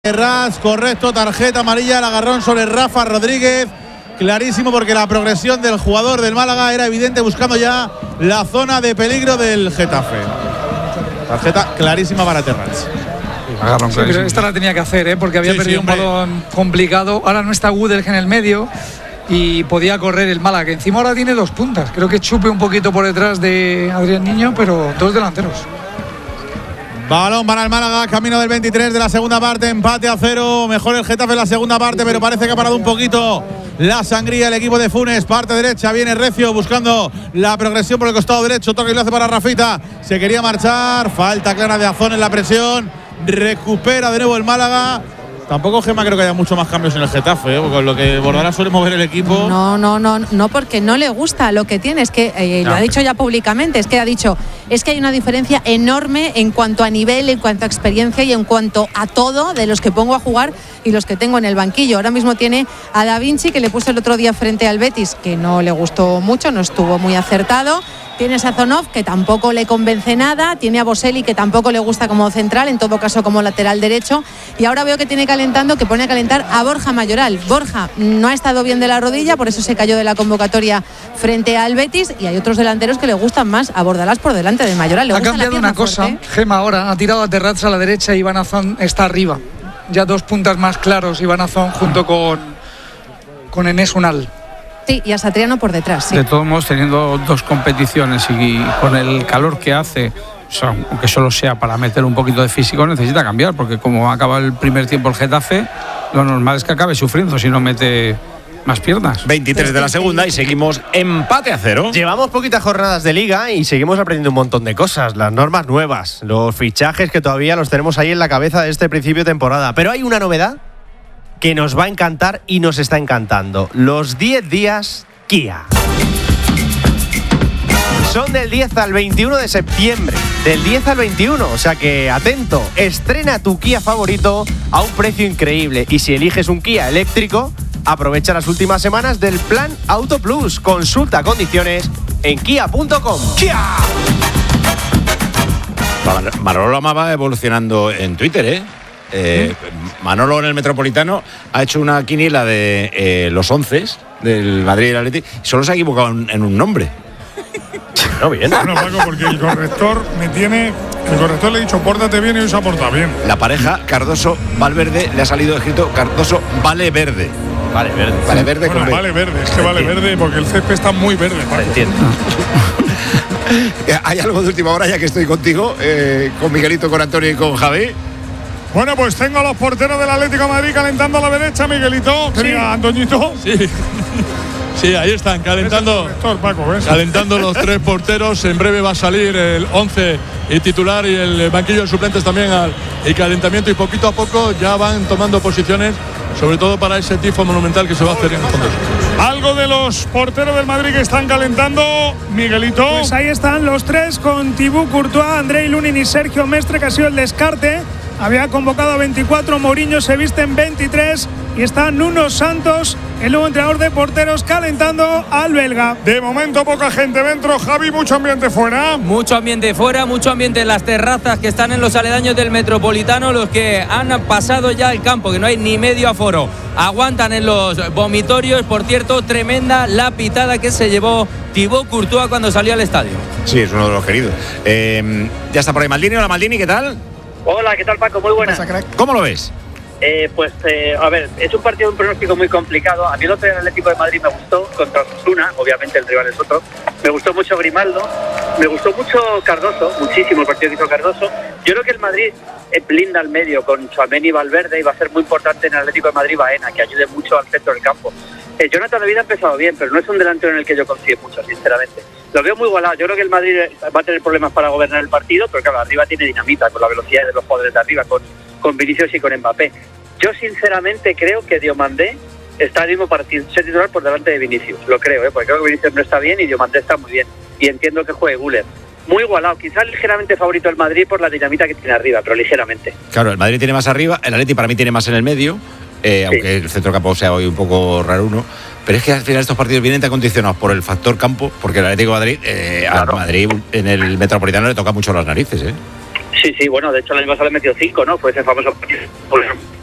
Terrats, correcto, tarjeta amarilla, el agarrón sobre Rafa Rodríguez. Clarísimo, porque la progresión del jugador del Málaga era evidente, buscando ya la zona de peligro del Getafe. Tarjeta clarísima para Terrats. Sí, pero esta la tenía que hacer, porque había perdido un balón complicado. Ahora no está Gudelj en el medio y podía correr el Málaga, que encima ahora tiene dos puntas. Creo que chupe un poquito por detrás de Adrián Niño, pero dos delanteros. Balón para el Málaga, camino del 23 de la segunda parte, empate a 0. Mejor el Getafe en la segunda parte, pero parece que ha parado un poquito la sangría el equipo de Funes. Parte derecha, viene Recio buscando la progresión por el costado derecho. Toque y lo hace para Rafita. Se quería marchar, falta clara de Azón en la presión. Recupera de nuevo el Málaga. Tampoco, Gemma, creo que haya mucho más cambios en el Getafe, con lo que Bordalás suele mover el equipo. No, porque no le gusta lo que tiene. Es que lo ha dicho ya públicamente. Es que ha dicho, es que hay una diferencia enorme en cuanto a nivel, en cuanto a experiencia y en cuanto a todo de los que pongo a jugar y los que tengo en el banquillo. Ahora mismo tiene a Da Vinci, que le puso el otro día frente al Betis, que no le gustó mucho, no estuvo muy acertado. Tiene a Sazonov, que tampoco le convence nada. Tiene a Boselli, que tampoco le gusta como central, en todo caso como lateral derecho. Y ahora veo que que pone a calentar a Borja Mayoral. Borja no ha estado bien de la rodilla, por eso se cayó de la convocatoria frente al Betis. Y hay otros delanteros que le gustan más a Bordalás por delante de Mayoral. Ha cambiado una cosa, Gema, ahora ha tirado a Terrats a la derecha y Iván Azón está arriba. Ya dos puntas más claros, Iván Azón junto con Enes Unal. Sí, y a Satriano por detrás. Sí. De todos modos, teniendo dos competiciones y con el calor que hace, aunque solo sea para meter un poquito de físico, necesita cambiar, porque como acaba el primer tiempo el Getafe, lo normal es que acabe sufriendo si no mete más piernas. 23 de la segunda y seguimos empate a 0. Llevamos poquitas jornadas de liga y seguimos aprendiendo un montón de cosas. Las normas nuevas, los fichajes que todavía los tenemos ahí en la cabeza de este principio de temporada. Pero hay una novedad que nos va a encantar y nos está encantando. Los 10 días Kia. Son del 10 al 21 de septiembre. Del 10 al 21, o sea que atento. Estrena tu Kia favorito a un precio increíble. Y si eliges un Kia eléctrico, aprovecha las últimas semanas del plan Auto Plus. Consulta condiciones en kia.com. ¡Kia! Manolo Lama va evolucionando en Twitter, Manolo en el Metropolitano ha hecho una quiniela de los 11 del Madrid y el Atleti. Solo se ha equivocado en un nombre. No, bien. Bueno, Paco, porque el corrector le ha dicho pórtate bien y hoy se ha portado bien. La pareja Cardoso-Valverde le ha salido escrito Cardoso-Vale Verde. Vale verde. Vale verde. Bueno, con vale verde, es que vale verde porque el césped está muy verde, Paco. Entiendo. ¿Hay algo de última hora ya que estoy contigo, con Miguelito, con Antonio y con Javi? Bueno, pues tengo a los porteros del Atlético de Madrid calentando a la derecha, Miguelito. Sí. Antoñito. Sí. Sí, ahí están calentando. Calentando los tres porteros. En breve va a salir el 11 y titular y el banquillo de suplentes también el calentamiento, y poquito a poco ya van tomando posiciones, sobre todo para ese tifo monumental que se va a hacer en el fondo. Algo de los porteros del Madrid que están calentando, Miguelito. Pues ahí están los tres con Thibaut Courtois, Andrei Lunin y Sergio Mestre, que ha sido el descarte. Había convocado a 24, Mourinho se viste en 23 y está Nuno Santos, el nuevo entrenador de porteros, calentando al belga. De momento poca gente dentro, Javi, mucho ambiente fuera. Mucho ambiente fuera, mucho ambiente en las terrazas que están en los aledaños del Metropolitano, los que han pasado ya el campo, que no hay ni medio aforo. Aguantan en los vomitorios. Por cierto, tremenda la pitada que se llevó Thibaut Courtois cuando salió al estadio. Sí, es uno de los queridos. Ya está por ahí Maldini. Hola, Maldini, ¿qué tal? Hola, ¿qué tal, Paco? Muy buenas. ¿Cómo lo ves? A ver, es un partido de un pronóstico muy complicado. A mí el otro día el Atlético de Madrid me gustó contra Osasuna, obviamente el rival es otro. Me gustó mucho Grimaldo, me gustó mucho Cardoso, muchísimo el partido que hizo Cardoso. Yo creo que el Madrid blinda al medio con Tchouaméni y Valverde, y va a ser muy importante en el Atlético de Madrid Baena, que ayude mucho al centro del campo. Jonathan David ha empezado bien, pero no es un delantero en el que yo confíe mucho, sinceramente. Lo veo muy igualado. Yo creo que el Madrid va a tener problemas para gobernar el partido, pero claro, arriba tiene dinamita con la velocidad de los jugadores de arriba, con Vinicius y con Mbappé. Yo sinceramente creo que Diomandé está al mismo para ser titular por delante de Vinicius. Lo creo, porque creo que Vinicius no está bien y Diomandé está muy bien. Y entiendo que juegue Güler. Muy igualado, quizás ligeramente favorito el Madrid por la dinamita que tiene arriba, pero ligeramente. Claro, el Madrid tiene más arriba, el Atleti para mí tiene más en el medio, aunque el centro campo sea hoy un poco raro uno. Pero es que al final estos partidos vienen tan condicionados por el factor campo, porque el Atlético de Madrid, claro, a Madrid en el Metropolitano le toca mucho las narices, Sí, bueno, de hecho el año pasado le metió 5, ¿no? Fue ese famoso partido.